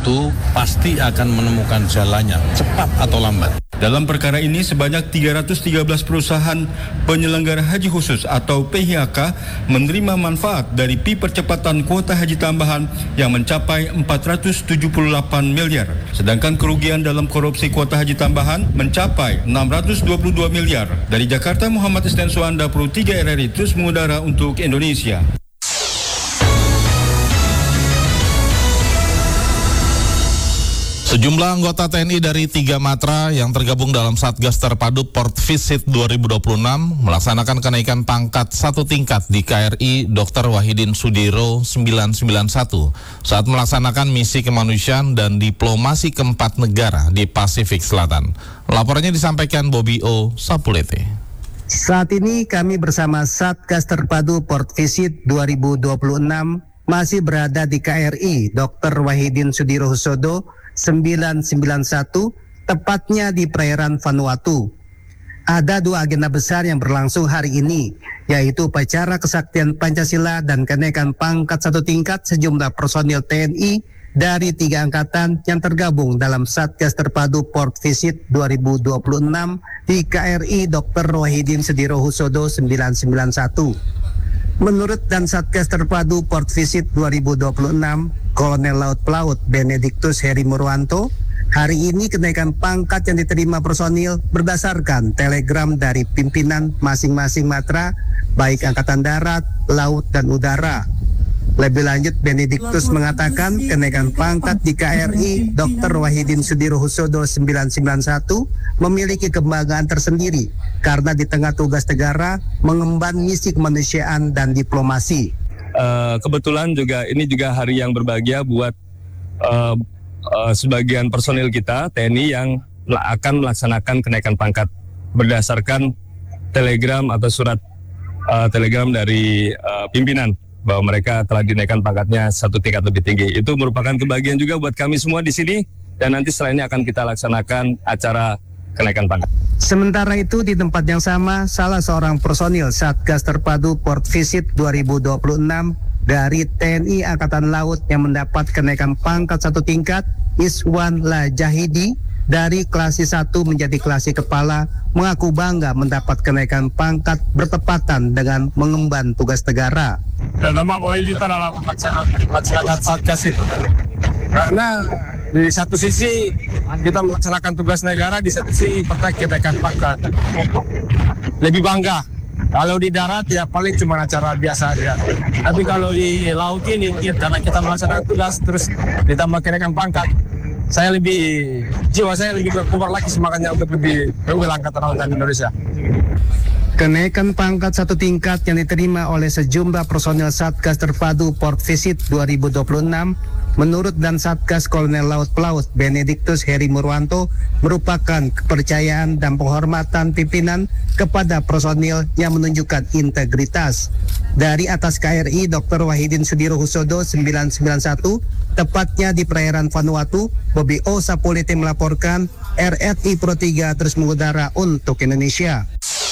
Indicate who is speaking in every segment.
Speaker 1: itu pasti akan menemukan jalannya, cepat atau lambat.
Speaker 2: Dalam perkara ini, sebanyak 313 perusahaan penyelenggara haji khusus atau PHK menerima manfaat dari percepatan kuota haji tambahan yang mencapai 478 miliar. Sedangkan kerugian dalam korupsi kuota haji tambahan mencapai 622 miliar. Dari Jakarta, Muhammad Isnan Suanda, Pro 3 RRI terus mengudara untuk Indonesia.
Speaker 3: Sejumlah anggota TNI dari 3 matra yang tergabung dalam Satgas Terpadu Port Visit 2026 melaksanakan kenaikan pangkat 1 tingkat di KRI Dr. Wahidin Sudiro 991 saat melaksanakan misi kemanusiaan dan diplomasi keempat negara di Pasifik Selatan. Laporannya disampaikan Bobby O. Sapulete.
Speaker 4: Saat ini kami bersama Satgas Terpadu Port Visit 2026 masih berada di KRI Dr. Wahidin Sudiro Husodo 991, tepatnya di perairan Vanuatu. Ada 2 agenda besar yang berlangsung hari ini, yaitu upacara kesaktian Pancasila dan kenaikan pangkat 1 tingkat sejumlah personil TNI dari 3 angkatan yang tergabung dalam Satgas Terpadu Port Visit 2026 di KRI Dr. Wahidin Sudiro Husodo 991. Menurut dan Satgas Terpadu Port Visit 2026, Kolonel Laut Pelaut Benediktus Heri Murwanto, hari ini kenaikan pangkat yang diterima personil berdasarkan telegram dari pimpinan masing-masing matra, baik Angkatan Darat, Laut, dan Udara. Lebih lanjut, Benediktus mengatakan kenaikan pangkat di KRI Dr. Wahidin Sudiro Husodo 991 memiliki kebanggaan tersendiri karena di tengah tugas negara mengemban misi kemanusiaan dan diplomasi.
Speaker 5: Kebetulan ini juga hari yang berbahagia buat sebagian personil kita TNI yang akan melaksanakan kenaikan pangkat berdasarkan telegram atau surat telegram dari pimpinan bahwa mereka telah dinaikkan pangkatnya 1 tingkat lebih tinggi. Itu merupakan kebahagiaan juga buat kami semua di sini, dan nanti setelah ini akan kita laksanakan acara kenaikan pangkat.
Speaker 4: Sementara itu di tempat yang sama, salah seorang personil Satgas Terpadu Port Visit 2026 dari TNI Angkatan Laut yang mendapat kenaikan pangkat 1 tingkat, Iswan Lajahidi, dari klasi 1 menjadi klasi kepala, mengaku bangga mendapat kenaikan pangkat bertepatan dengan mengemban tugas negara.
Speaker 6: Dan nama Wahidin adalah melaksanakan Satgas itu. Karena di satu sisi kita melaksanakan tugas negara, di satu sisi kita kenaikan pangkat. Lebih bangga. Kalau di darat ya paling cuma acara biasa aja. Tapi kalau di laut ini karena kita melaksanakan tugas terus ditambah kenaikan pangkat, jiwa saya lebih berkuat lagi semangatnya untuk lebih Angkatan Laut Indonesia.
Speaker 4: Kenaikan pangkat 1 tingkat yang diterima oleh sejumlah personil Satgas Terpadu Port Visit 2026 menurut dan Satgas Kolonel Laut Pelaut Benediktus Heri Murwanto merupakan kepercayaan dan penghormatan pimpinan kepada personil yang menunjukkan integritas. Dari atas KRI Dr. Wahidin Sudiro Husodo 991, tepatnya di perairan Vanuatu, Bobby O. Sapulete melaporkan, RRI Pro 3 terus mengudara untuk Indonesia.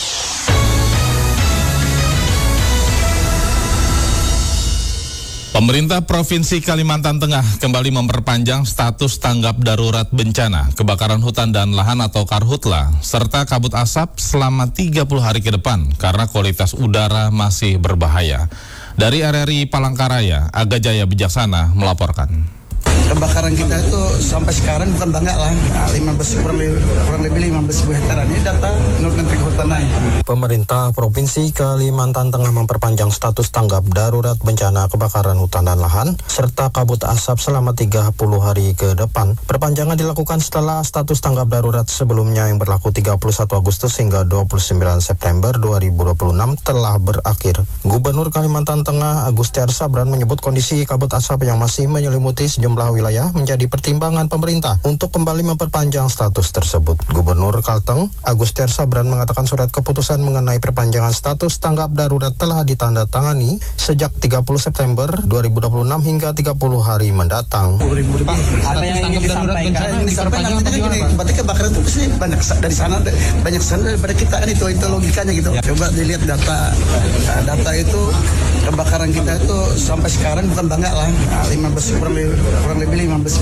Speaker 3: Pemerintah Provinsi Kalimantan Tengah kembali memperpanjang status tanggap darurat bencana kebakaran hutan dan lahan atau Karhutla serta kabut asap selama 30 hari ke depan karena kualitas udara masih berbahaya. Dari RRI Palangkaraya, Aga Jaya Bijaksana melaporkan.
Speaker 7: Kebakaran kita itu sampai sekarang bukan banyak lah, 15 kurang lebih 15 hektaran. Ini data menurut Menteri Kehutanan.
Speaker 8: Pemerintah Provinsi Kalimantan Tengah memperpanjang status tanggap darurat bencana kebakaran hutan dan lahan serta kabut asap selama 30 hari ke depan. Perpanjangan dilakukan setelah status tanggap darurat sebelumnya yang berlaku 31 Agustus hingga 29 September 2026 telah berakhir. Gubernur Kalimantan Tengah Agustiar Sabran menyebut kondisi kabut asap yang masih menyelimuti sejumlah wilayah menjadi pertimbangan pemerintah untuk kembali memperpanjang status tersebut. Gubernur Kalteng Agustiar Sabran mengatakan surat keputusan mengenai perpanjangan status tanggap darurat telah ditandatangani sejak 30 September 2026 hingga 30 hari mendatang.
Speaker 7: Apa yang disampaikan berarti kebakaran itu pasti banyak dari sana daripada kita kan itu logikanya gitu. Coba dilihat data itu kebakaran kita itu sampai sekarang bukan banyak lah, 15 kurang lebih 15 hektaran.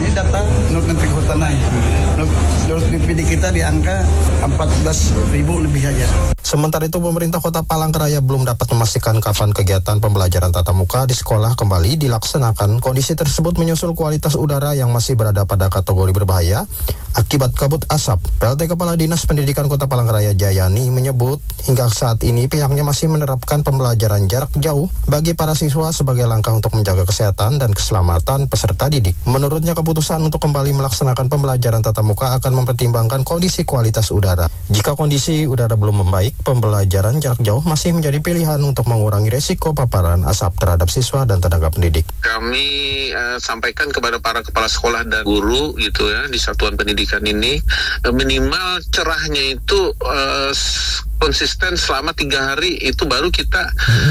Speaker 7: Ini data menurut Menteri Kehutanan. Menurut BPD kita di angka 14.000 lebih aja.
Speaker 8: Sementara itu, pemerintah Kota Palangkaraya belum dapat memastikan kapan kegiatan pembelajaran tatap muka di sekolah kembali dilaksanakan. Kondisi tersebut menyusul kualitas udara yang masih berada pada kategori berbahaya akibat kabut asap. PLT Kepala Dinas Pendidikan Kota Palangkaraya Jayani menyebut hingga saat ini pihaknya masih menerapkan pembelajaran jarak jauh bagi para siswa sebagai langkah untuk menjaga kesehatan dan keselamatan peserta didik. Menurutnya, keputusan untuk kembali melaksanakan pembelajaran tatap muka akan mempertimbangkan kondisi kualitas udara. Jika kondisi udara belum membaik, pembelajaran jarak jauh masih menjadi pilihan untuk mengurangi resiko paparan asap terhadap siswa dan tenaga pendidik.
Speaker 9: Kami sampaikan kepada para kepala sekolah dan guru gitu ya di satuan pendidikan ini, minimal cerahnya itu konsisten selama 3 hari, itu baru kita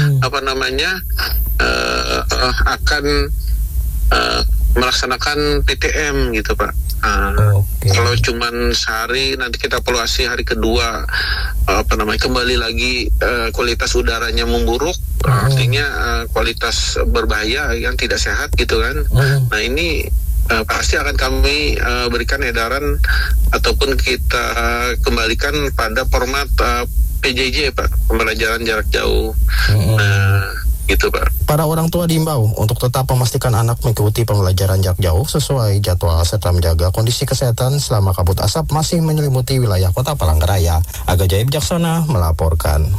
Speaker 9: akan melaksanakan PTM gitu Pak. Kalau cuman sehari, nanti kita evaluasi hari kedua kembali lagi kualitas udaranya memburuk, artinya kualitas berbahaya yang tidak sehat gitu kan. Nah ini pasti akan kami berikan edaran ataupun kita kembalikan pada format PJJ Pak, pembelajaran jarak jauh. Gitu Pak.
Speaker 8: Para orang tua diimbau untuk tetap memastikan anak mengikuti pembelajaran jarak jauh sesuai jadwal serta menjaga kondisi kesehatan selama kabut asap masih menyelimuti wilayah Kota Palangkaraya. Aga Jaya Bijaksana melaporkan.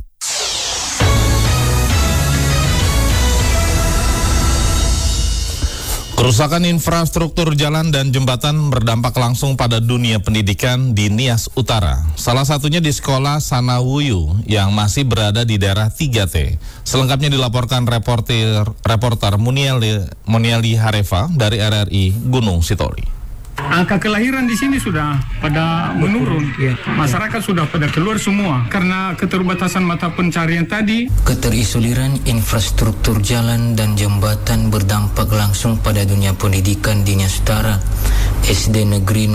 Speaker 3: Kerusakan infrastruktur jalan dan jembatan berdampak langsung pada dunia pendidikan di Nias Utara. Salah satunya di sekolah Sanawuyu yang masih berada di daerah 3T. Selengkapnya dilaporkan reporter Muniali Hareva dari RRI Gunung Sitori.
Speaker 10: Angka kelahiran di sini sudah pada menurun. Masyarakat sudah pada keluar semua karena keterbatasan mata pencarian tadi.
Speaker 11: Keterisoliran infrastruktur jalan dan jembatan berdampak langsung pada dunia pendidikan di Nias Utara. SD Negeri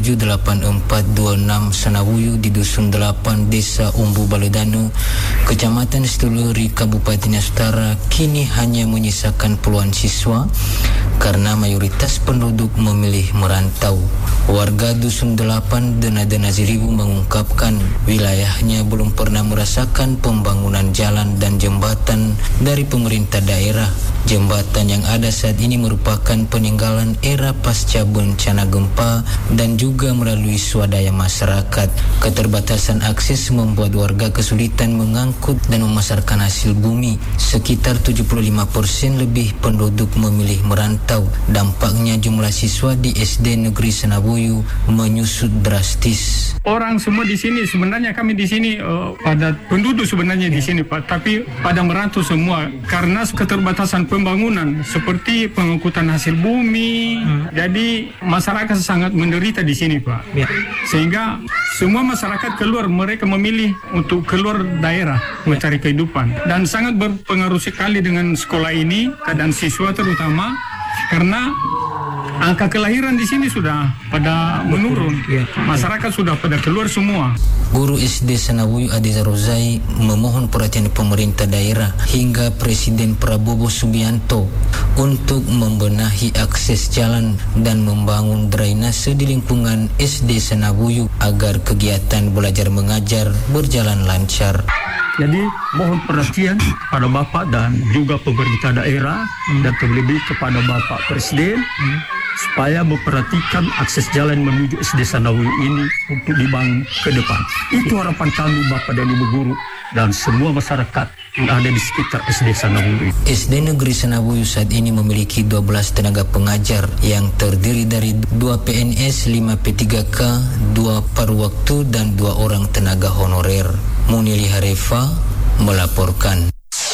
Speaker 11: 078426 Sanawuyu di Dusun 8 Desa Umbu Baledano, Kecamatan Setuluri, Kabupaten Nias Utara kini hanya menyisakan puluhan siswa karena mayoritas penduduk memilih merantau. Warga Dusun 8 Dena-Dena Ziribu mengungkapkan wilayahnya belum pernah merasakan pembangunan jalan dan jembatan dari pemerintah daerah. Jembatan yang ada saat ini merupakan peninggalan era pasca bencana gempa dan juga melalui swadaya masyarakat. Keterbatasan akses membuat warga kesulitan mengangkut dan memasarkan hasil bumi. Sekitar 75% lebih penduduk memilih merantau. Dampaknya jumlah siswa di SD Negeri Sanawuyu menyusut drastis.
Speaker 10: Orang semua di sini, sebenarnya kami di sini pada penduduk sebenarnya di sini Pak, tapi pada merantau semua karena keterbatasan pembangunan seperti pengangkutan hasil bumi. Jadi masyarakat sangat menderita di sini Pak. Sehingga semua masyarakat keluar, mereka memilih untuk keluar daerah mencari kehidupan, dan sangat berpengaruh sekali dengan sekolah ini, keadaan siswa terutama karena angka kelahiran di sini sudah pada menurun. Masyarakat sudah pada keluar semua.
Speaker 11: Guru SD Sanawuyu Adiza Rozai memohon perhatian pemerintah daerah hingga Presiden Prabowo Subianto untuk membenahi akses jalan dan membangun drainase di lingkungan SD Sanawuyu agar kegiatan belajar mengajar berjalan lancar.
Speaker 10: Jadi mohon perhatian pada Bapak dan juga pemerintah daerah dan terlebih kepada Bapak Presiden supaya memperhatikan akses jalan menuju SD Sanawuyu ini untuk dibangun ke depan. Itu harapan kami Bapak dan Ibu guru dan semua masyarakat yang ada di sekitar SD Sanawuyu.
Speaker 11: SD Negeri Sanawuyu saat ini memiliki 12 tenaga pengajar yang terdiri dari 2 PNS, 5 P3K, 2 paruh waktu dan 2 orang tenaga honorer. Muniali Hareva melaporkan.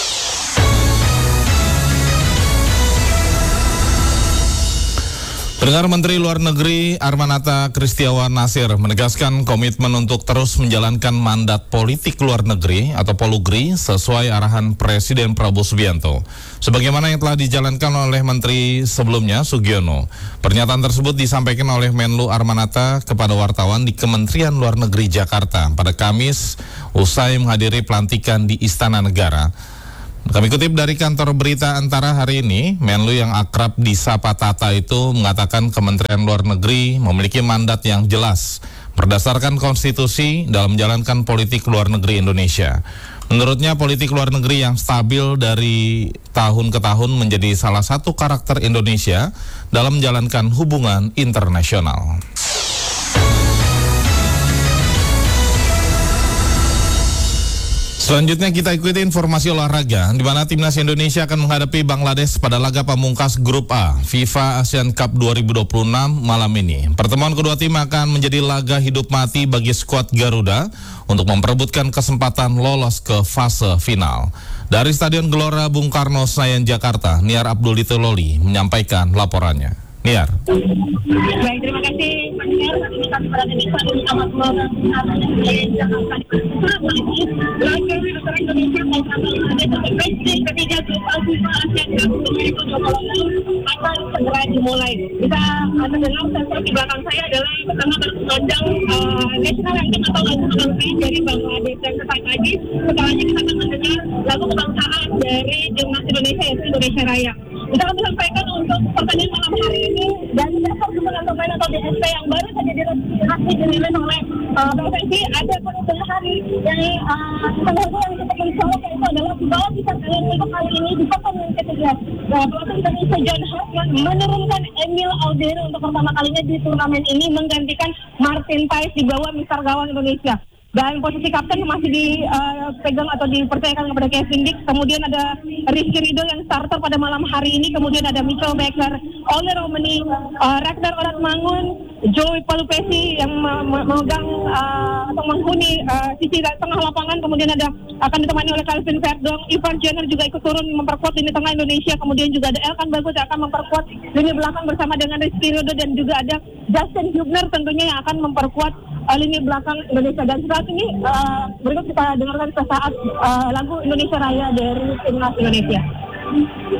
Speaker 3: Pendengar, Menteri Luar Negeri Armanata Kristiawan Nasir menegaskan komitmen untuk terus menjalankan mandat politik luar negeri atau Polugri sesuai arahan Presiden Prabowo Subianto, sebagaimana yang telah dijalankan oleh Menteri sebelumnya Sugiono. Pernyataan tersebut disampaikan oleh Menlu Armanata kepada wartawan di Kementerian Luar Negeri Jakarta pada Kamis usai menghadiri pelantikan di Istana Negara. Kami kutip dari kantor berita Antara hari ini, Menlu yang akrab disapa Tata itu mengatakan Kementerian Luar Negeri memiliki mandat yang jelas berdasarkan konstitusi dalam menjalankan politik luar negeri Indonesia. Menurutnya politik luar negeri yang stabil dari tahun ke tahun menjadi salah satu karakter Indonesia dalam menjalankan hubungan internasional. Selanjutnya kita ikuti informasi olahraga, di mana timnas Indonesia akan menghadapi Bangladesh pada laga pamungkas Grup A FIFA Asian Cup 2026 malam ini. Pertemuan kedua tim akan menjadi laga hidup mati bagi skuad Garuda untuk memperebutkan kesempatan lolos ke fase final. Dari Stadion Gelora Bung Karno, Senayan, Jakarta, Niar Abdul Ditololi menyampaikan laporannya. Niar.
Speaker 12: Baik, terima kasih Pak Niar. Kami berada di Stadion Gelora Bung Karno, Senayan, Jakarta. Laga Garuda Indonesia menghadapi match ketiga Grup A FIFA Asian Cup 2026 akan segera dimulai. Bisa mendengar sensor di belakang saya adalah pertama berkumandang national anthem atau lagu kebangsaan dari Bangladesh, dan sesaat lagi setelahnya kita akan mendengar lagu kebangsaan dari timnas Indonesia, yaitu Indonesia Raya. Kita akan sampaikan untuk pertandingan malam hari ini dan dasar dukungan pemain atau DSP yang baru saja resmi dirilis oleh PSSI. Ada penutup hari dari penghulu yang kita mencolok, yaitu adalah bahwa bisa kalian untuk kali ini di pertandingan ketiga pelatih Indonesia John Hartman menurunkan Emil Aldero untuk pertama kalinya di turnamen ini menggantikan Martin Paes di bawah mister gawang Indonesia. Dan posisi kapten masih dipegang atau dipercayakan kepada Kevin Dix. Kemudian ada Rizky Ridho yang starter pada malam hari ini. Kemudian ada Mitchell Baker, Ole Romani, Ragnar Oratmangun, Joey Palupesi yang memegang atau menghuni sisi tengah lapangan. Kemudian akan ditemani oleh Calvin Verdong. Ivan Jenner juga ikut turun memperkuat lini tengah Indonesia. Kemudian juga ada Elkan Bagus yang akan memperkuat lini belakang bersama dengan Rizky Ridho, dan juga ada Justin Hubner tentunya yang akan memperkuat lini belakang Indonesia. Dan saat ini berikut kita dengarkan sesaat lagu Indonesia Raya dari timnas Indonesia.